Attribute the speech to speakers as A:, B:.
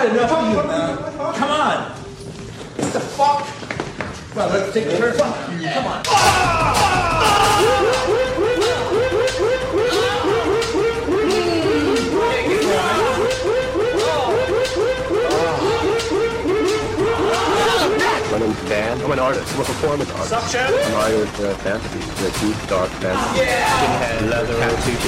A: had enough of you, man. Come on. What the fuck? Well, let's take a turn. Fuck you. Come on.
B: My name's Dan. I'm an artist. I'm a performance artist.
A: Sup, Chad?
B: I'm an artist, fantasy. The deep, dark fantasy.
A: Yeah!
B: Skinhead, leather, tattoo.